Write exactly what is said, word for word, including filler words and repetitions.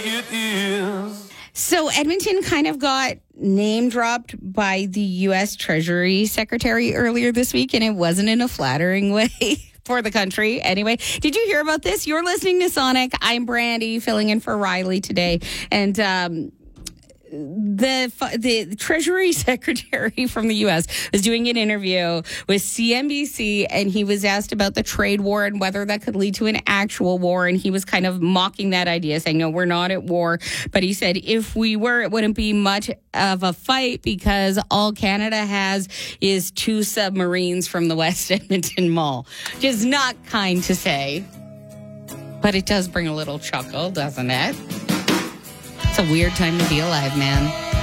It is. So Edmonton kind of got name dropped by the U S Treasury Secretary earlier this week, and it wasn't in a flattering way for the country. Anyway, did you hear about this? You're listening to Sonic. I'm Brandy, filling in for Riley today. And um, the the Treasury Secretary from the U S was doing an interview with C N B C, and he was asked about the trade war and whether that could lead to an actual war. And he was kind of mocking that idea, saying, no, we're not at war. But he said if we were, it wouldn't be much of a fight because all Canada has is two submarines from the West Edmonton Mall. Just not kind to say. But it does bring a little chuckle, doesn't it? It's a weird time to be alive, man.